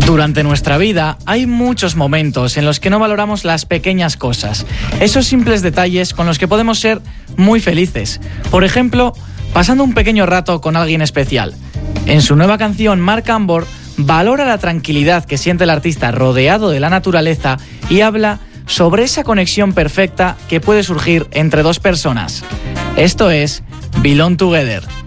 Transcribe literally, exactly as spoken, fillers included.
Durante nuestra vida hay muchos momentos en los que no valoramos las pequeñas cosas, esos simples detalles con los que podemos ser muy felices. Por ejemplo, pasando un pequeño rato con alguien especial. En su nueva canción, Marc Ambor valora la tranquilidad que siente el artista rodeado de la naturaleza y habla sobre esa conexión perfecta que puede surgir entre dos personas. Esto es Belong Together.